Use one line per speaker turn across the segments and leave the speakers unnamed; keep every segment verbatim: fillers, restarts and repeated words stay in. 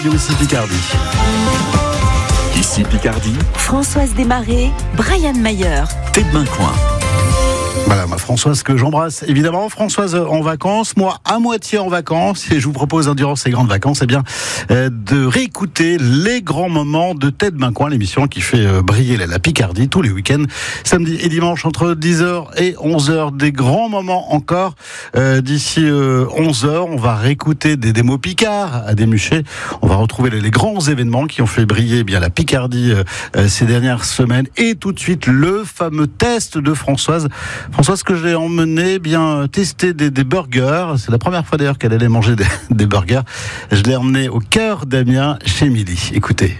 Ici Picardie.
Ici Picardie.
Françoise Desmarais, Brian Mayer.
Tête d'un coin.
Voilà, ma Françoise que j'embrasse. Évidemment, Françoise en vacances, moi à moitié en vacances, et je vous propose, hein, durant ces grandes vacances, eh bien, euh, de réécouter les grands moments de Tête d'un coin, l'émission qui fait euh, briller la, la Picardie tous les week-ends, samedi et dimanche entre dix heures et onze heures, des grands moments encore. Euh, d'ici euh, onze heures, on va réécouter des démos Picard à Démucher. On va retrouver les, les grands événements qui ont fait briller eh bien la Picardie euh, euh, ces dernières semaines, et tout de suite le fameux test de Françoise. Françoise que j'ai emmené bien tester des, des burgers. C'est la première fois d'ailleurs qu'elle allait manger des, des burgers. Je l'ai emmenée au cœur d'Amiens chez Émilie. Écoutez.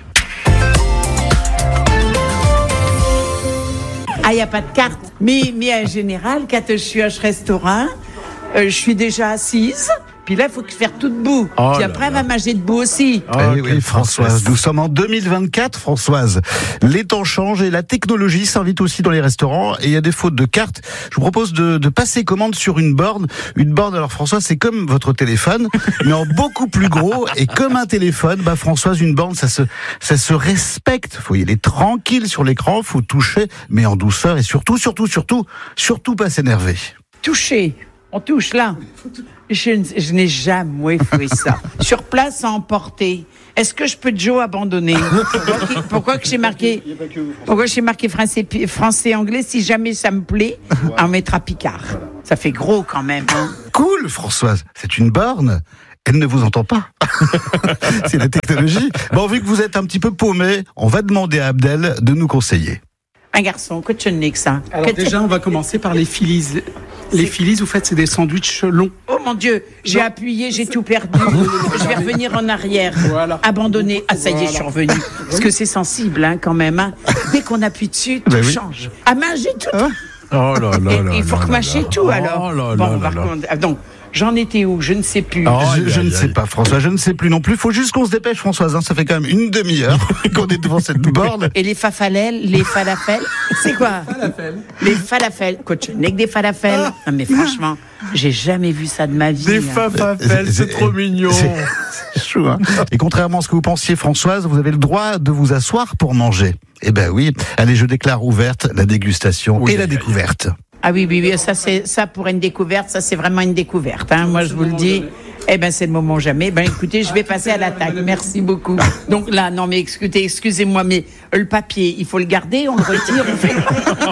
Ah, il n'y a pas de carte. Mais, mais en général, quand je suis à ce restaurant, euh, je suis déjà assise. Puis là, il faut faire tout debout.
Oh
Puis après, elle va manger debout aussi.
Oh, eh oui, Françoise, nous sommes en deux mille vingt-quatre, Françoise. Les temps changent et la technologie s'invite aussi dans les restaurants. Et il y a des fautes de cartes. Je vous propose de, de passer commande sur une borne. Une borne, alors Françoise, c'est comme votre téléphone, mais en beaucoup plus gros. Et comme un téléphone, bah Françoise, une borne, ça se, ça se respecte. Faut y aller tranquille sur l'écran, faut toucher, mais en douceur. Et surtout, surtout, surtout, surtout pas s'énerver.
Toucher. On touche là. Je, je n'ai jamais fait ça. Sur place, à emporter. Est-ce que je peux Joe abandonner? Pourquoi, pourquoi que j'ai marqué, pourquoi j'ai marqué français, français, anglais? Si jamais ça me plaît, on mettra Picard. Ça fait gros quand même. Hein.
Cool, Françoise. C'est une borne. Elle ne vous entend pas. C'est la technologie. Bon, vu que vous êtes un petit peu paumé, on va demander à Abdel de nous conseiller.
Un garçon, que tu n'es que ça.
Alors
que
déjà, on va commencer par les Phillies. Les Phillies, vous faites, c'est des sandwichs longs.
Oh mon Dieu, j'ai non. appuyé, j'ai tout perdu. Je vais revenir en arrière. Voilà. Abandonner. Ah, ça y est, voilà. Je suis revenu. Parce que c'est sensible, hein, quand même. Hein. Dès qu'on appuie dessus, tout ben oui. change. Ah, manger tout.
Ah. Oh là là là.
Il faut
là
remâcher
là
tout,
là.
alors.
Oh là
bon,
là
par
là
contre, ah, donc, j'en étais où? Je ne sais plus.
Oh, je je ne sais pas, François, je ne sais plus non plus. Faut juste qu'on se dépêche, Françoise. Hein. Ça fait quand même une demi-heure qu'on est devant cette borne.
Et les fafalelles, les falafels, c'est quoi?
Falafel.
Les falafels. Coach, n'est que des falafels. Ah. Non, mais franchement, j'ai jamais vu ça de ma vie.
Des
hein.
falafels, c'est, c'est trop mignon.
C'est, c'est chou, hein. Et contrairement à ce que vous pensiez, Françoise, vous avez le droit de vous asseoir pour manger. Eh ben oui. Allez, je déclare ouverte la dégustation oui, et la découverte.
Ah oui, oui, oui, ça, c'est, ça pour une découverte, ça c'est vraiment une découverte. Hein. Moi, je vous le dis. Eh ben, c'est le moment jamais. Ben, écoutez, je vais passer à l'attaque. Merci beaucoup. Donc là, non, mais excusez, excusez-moi, mais le papier, il faut le garder, on le retire, on fait.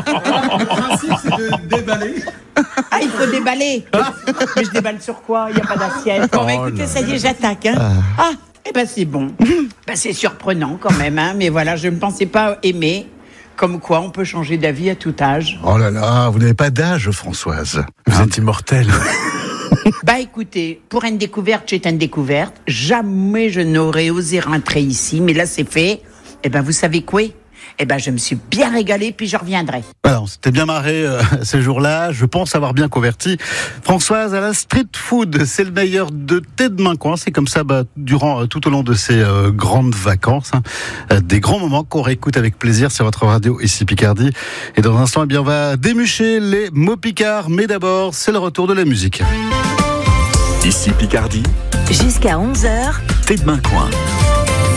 Le principe, c'est de déballer.
Ah, il faut déballer. Mais je déballe sur quoi? Il n'y a pas d'assiette. Bon, ben, écoutez, ça y est, j'attaque. Hein. Ah, eh ben, c'est bon. Ben, c'est surprenant quand même, hein. Mais voilà, je ne pensais pas aimer. Comme quoi, on peut changer d'avis à tout âge.
Oh là là, vous n'avez pas d'âge, Françoise.
Vous êtes immortelle.
Bah écoutez, pour une découverte, c'est une découverte. Jamais je n'aurais osé rentrer ici, mais là c'est fait. Eh ben vous savez quoi? Eh ben je me suis bien régalé, puis je reviendrai.
Alors, c'était bien marré euh, ces jours-là. Je pense avoir bien converti Françoise à la street food. C'est le meilleur de Tête d'un coin. C'est comme ça, bah, durant euh, tout au long de ces euh, grandes vacances, hein, euh, des grands moments qu'on réécoute avec plaisir sur votre radio ici Picardie. Et dans un instant, eh bien, on va démucher les mots Picard. Mais d'abord, c'est le retour de la musique.
Ici Picardie.
Jusqu'à onze heures.
Tête d'un coin.